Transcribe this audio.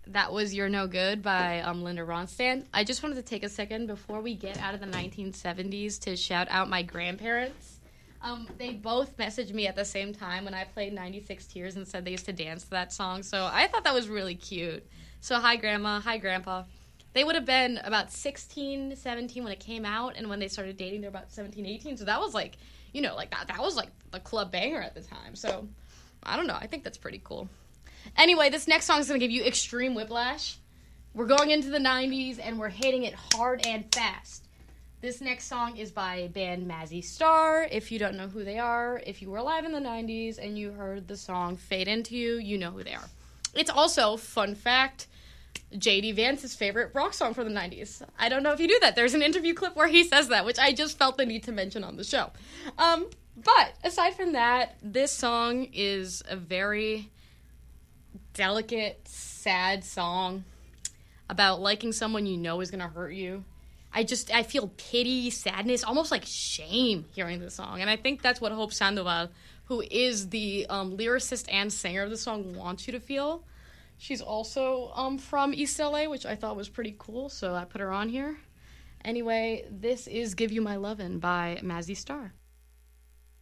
That was You're No Good by Linda Ronstadt. I just wanted to take a second before we get out of the 1970s to shout out my grandparents. They both messaged me at the same time when I played 96 Tears and said they used to dance to that song, so I thought that was really cute. So hi, Grandma. Hi, Grandpa. They would have been about 16, 17 when it came out, and when they started dating, they were about 17, 18, so that was like, that was like the club banger at the time, so I don't know. I think that's pretty cool. Anyway, this next song is going to give you extreme whiplash. We're going into the 90s, and we're hitting it hard and fast. This next song is by band Mazzy Star. If you don't know who they are, if you were alive in the 90s and you heard the song Fade Into You, you know who they are. It's also, fun fact, J.D. Vance's favorite rock song from the 90s. I don't know if you knew that. There's an interview clip where he says that, which I just felt the need to mention on the show. But aside from that, this song is a very delicate, sad song about liking someone you know is going to hurt you. I feel pity, sadness, almost like shame hearing this song. And I think that's what Hope Sandoval, who is the lyricist and singer of the song, wants you to feel. She's also from East LA, which I thought was pretty cool, so I put her on here. Anyway, this is Give You My Lovin' by Mazzy Star.